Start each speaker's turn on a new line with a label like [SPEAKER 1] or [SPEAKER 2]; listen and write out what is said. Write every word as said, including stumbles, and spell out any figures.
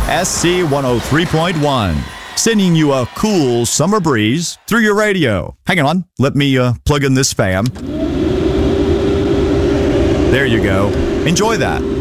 [SPEAKER 1] S C one oh three point one. Sending you a cool summer breeze through your radio. Hang on, let me uh, plug in this fan. There you go. Enjoy that.